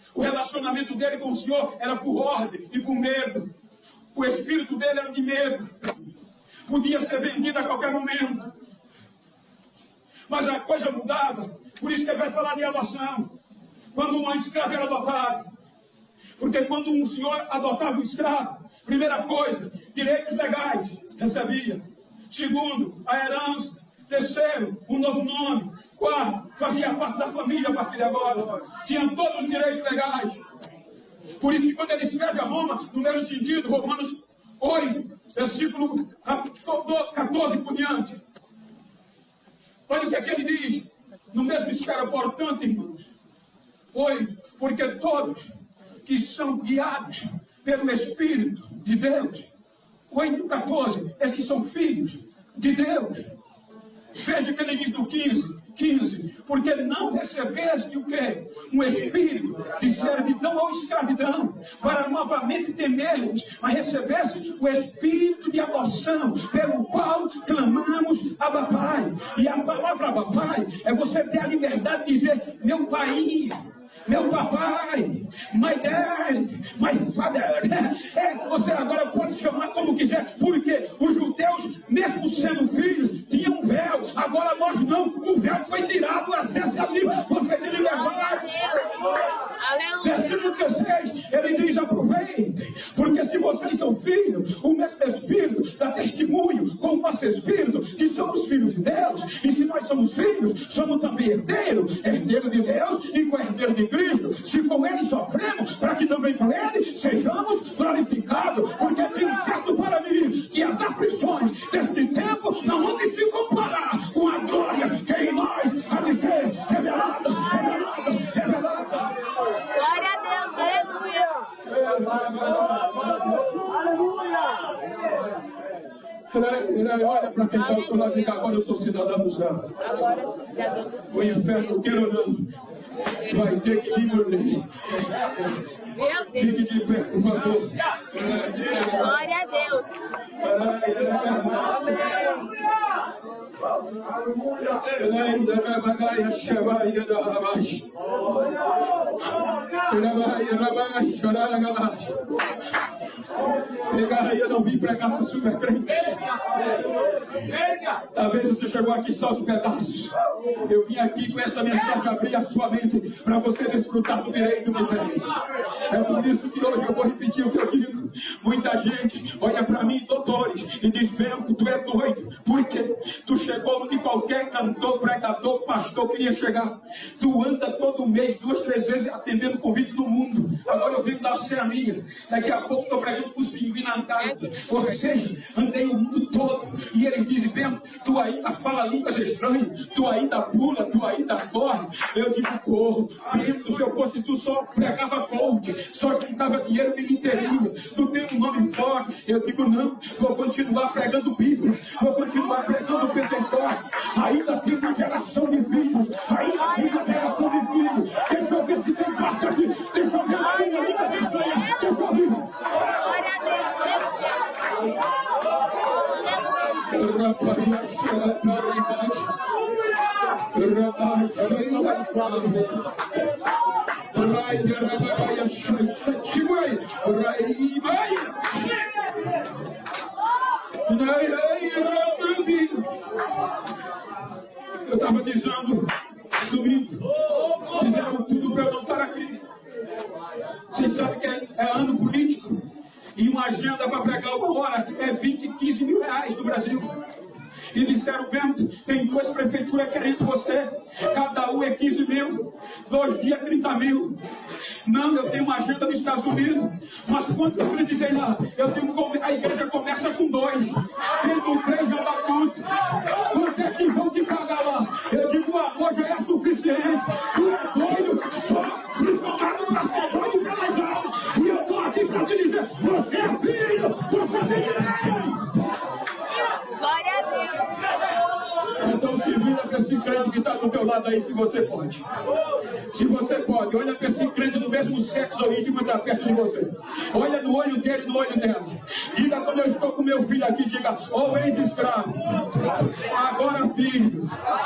O relacionamento dele com o Senhor era por ordem e por medo. O espírito dele era de medo. Podia ser vendido a qualquer momento. Mas a coisa mudava. Por isso que ele vai falar de adoção. Quando uma escrava era adotada. Porque quando um senhor adotava um escravo, primeira coisa, direitos legais recebia. Segundo, a herança. Terceiro, um novo nome. Quarto, fazia parte da família a partir de agora. Tinha todos os direitos legais. Por isso que quando ele escreve a Roma, no mesmo sentido, Romanos 8, versículo 14 por diante. Olha o que ele diz. No mesmo esfera, portanto, irmãos. 8, porque todos que são guiados pelo Espírito de Deus. 8:14, esses são filhos de Deus. Veja o que ele diz no 15, porque não recebeste o quê? Um espírito de servidão ou escravidão, para novamente temermos, mas recebeste o espírito de adoção, pelo qual clamamos Abba Pai. E a palavra Abba Pai é você ter a liberdade de dizer, meu pai, meu papai, my dad, my father. Você agora pode chamar como quiser, porque os judeus, mesmo sendo filhos, tinham um véu. Agora nós não, o véu foi tirado, o acesso é livre, você tem liberdade. Versículo 16, ele diz, aproveitem, porque se vocês são filhos, o mesmo Espírito dá testemunho com o nosso Espírito, que somos filhos de Deus, e se nós somos filhos, somos também herdeiros de Deus e co-herdeiro de Cristo, se com ele sofremos, para que também com ele sejamos glorificados, porque tenho certo para mim, que as aflições deste tempo não vão se comparar com a glória que em nós há de ser revelada. Glória a Deus, aleluia. Olha para quem está ao teu lado e agora eu sou cidadão do céu. Agora eu sou cidadão do céu. O inferno, queira ou não, vai ter que livrar. Meu Deus. Fique de pé, por favor. Glória a Deus. Eu não vim pregar para super crente. Talvez você chegou aqui só os pedaços. Eu vim aqui com essa mensagem abrir a sua mente para você desfrutar do direito que tem. É por isso que hoje eu vou repetir o que eu digo. Muita gente olha para mim, doutores, e diz, Vento, tu é doido, porque tu chegou onde qualquer cantor, pregador, pastor queria chegar. Tu anda todo mês, 2, 3 vezes atendendo convite do mundo. Agora eu venho dar a minha. Daqui a pouco estou pregando para os pinguins na Antártida. Ou seja, andei o mundo todo. E eles dizem, Vento, tu ainda fala línguas estranhas, tu ainda pula, tu ainda corre. Eu digo, corro. Vento, se eu fosse tu só pregava cold, só juntava dinheiro, bilheteria. Tu tem um nome forte. Eu digo, não, vou continuar pregando Bíblia, vou continuar pregando Pentecostes. Ainda tem uma geração de filhos, ainda tem uma geração de filhos. Deixa eu ver se tem parte aqui, deixa eu ver a minha língua estranha, deixa eu ver. Glória a Eu estava dizendo, domingo, fizeram tudo para eu não estar aqui. Vocês sabem que é ano político e uma agenda para pregar uma hora é 20, 15 mil reais no Brasil. E disseram, Bento, tem 2 prefeituras querendo você, cada um é 15 mil, 2 dias 30 mil. Não, eu tenho uma agenda nos Estados Unidos, mas quanto eu acreditei lá, a igreja começa com 2, tendo 3 já dá quanto? Quanto é que vão te pagar lá? Eu digo, o amor já é suficiente, tu é doido, só te jogado para ser doido pelas almas, e eu estou aqui para te dizer, você é filho, você tem direito. Glória a Deus. Então se vira para esse crente que está do teu lado aí, se você pode. Se você pode, olha para esse crente do mesmo sexo ou íntimo que está perto de você. Olha no olho dele, no olho dela. Diga, quando eu estou com meu filho aqui, diga, ô ex-escravo, agora filho,